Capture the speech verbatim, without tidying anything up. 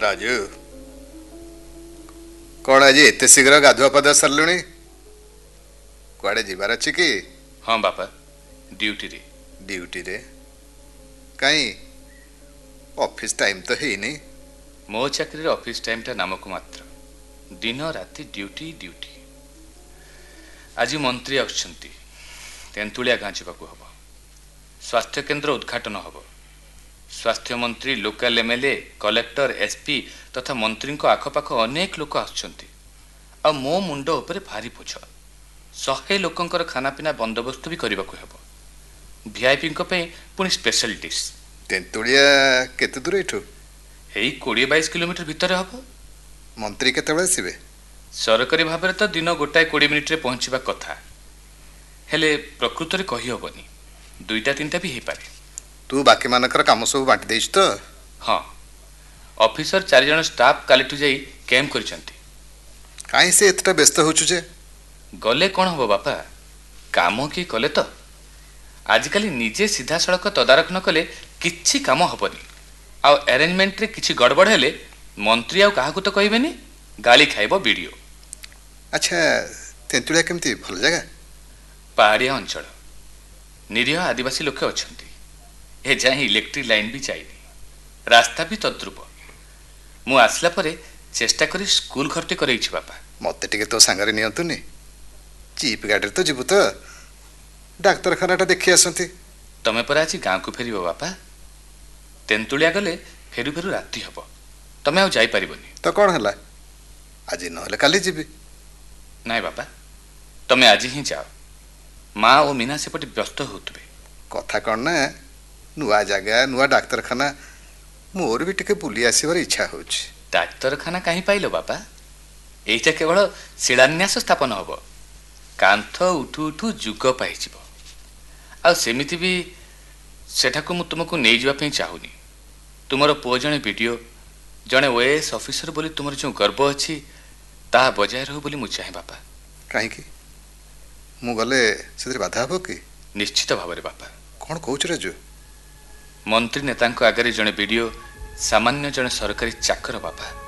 राजू कौन आज एत शीघ्र गाधुआ पाधुआ सरलुणी कुआड़े जीवार अच्छी कि? हाँ बापा ड्यूटी रे। ड्यूटी रे कहीं ऑफिस टाइम तो है नहीं। मो चाकरी ऑफिस टाइम टा नामक मात्र दिन राति ड्यूटी ड्यूटी। आज मंत्री आछंती तेंतुलिया गाँ जावाक हम स्वास्थ्य केन्द्र उद्घाटन हम। स्वास्थ्य मंत्री लोकल एमएलए कलेक्टर एसपी तथा मंत्री आखपाख अनेक लोक आछंती आ मो मुंड उपरे भारी बोझ। शहे लोकंकर खाना पीना बंदोबस्त भी करने को हम। वीआईपी पुणी स्पेशल डिश। तेंतुलिया केते दूर एठू? यही कोड़े बैश किलोमीटर भितर हम। मंत्री केतेबेले आसिबे? सरकारी भाव में तो दिन गोटाए कोड़े मिनिट रे पहुँचवा कथा हेले प्रकृत में कही हेनी दुईटा तीनटा भी हो पारे। तू बाकी मानकर काम सब बांटी देइछ तो? हाँ ऑफिसर चार जन स्टाफ कालीठू जाई कैम्प करिसंती। काई से एतटा व्यस्त होछु जे? गले कौन हम बापा काम कि कले तो आजिकाली निजे सीधा सड़क तदारख न कले किछि काम हबनी। आ अरेंजमेंट रे किछि गड़बड़ हेले मंत्री आ काहाकू तो कहबेनी गाली खाइबो वीडियो। अच्छा तेंतुलिया केमती भल जगह? पहाड़िया अंचल निरीह आदिवासी लोक अछंती। ए जाए इलेक्ट्रिक लाइन भी जाइनी रास्ता भी तद्रुप। मु आसला परे चेष्टा करी स्कूल घरटे करैछि बापा। मते टिके तो सांगरे नियंतुनी जीप गाड़ी तो जीवु तो डाक्तरखानाटा देखी आसंती। तमे पर आज गाँ को फेरिबो बापा? तेंतुलिया गले फेरु फेरु राति हब तमे आ जाई परिबोनी। तो कौन हला आज नहले काली जीबी। नाई बापा तमे आज ही जाओ। माँ और मीना सेपटे व्यस्त होतबे। कथा कौन ना नुआ जगह नुआ डाक्तरखाना मोर भी टिके बुली आसबार इच्छा होछि। डाक्तरखाना कहीं पाइल बापा? एटा केवल शिलान्यास स्थापन हम। कांथ उठू उठू जुग पाइजिब। आ सेमिति भी सेठाको मु तुमको नहीं जावा पे चाहूनी। तुमर पुओ जने वीडियो जने ओएस ऑफिसर बोली तुमर जो गर्व अछि ता बजाय रहो बोली मु चाहे बापा। काहे की मु गले सेतिर बाधा हबो की? निश्चित भाव बापा। कौन कहूछ राजू? मंत्री नेता आगे जड़े वीडियो सामान्य जड़े सरकारी चाकर बापा।